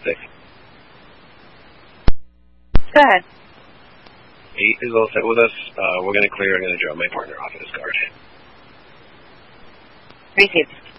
6. Go ahead. 8 is all set with us. We're going to clear. I'm going to drop my partner off at his guard. Received.